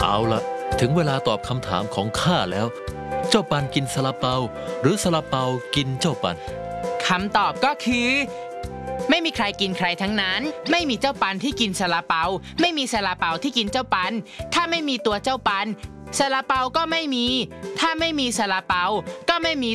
เอาละถึงเวลาตอบคำถามของข้าแล้ว เจ้าปันกินซาลาเปาหรือซาลาเปากินเจ้าปันคำตอบก็คือไม่มีใครกินใครทั้งนั้นไม่มีเจ้าปันที่กินซาลาเปาไม่มีซาลาเปาที่กินเจ้าปันถ้าไม่มีตัวเจ้าปันซาลาเปาก็ไม่มีถ้าไม่มีซาลาเปาก็ไม่มี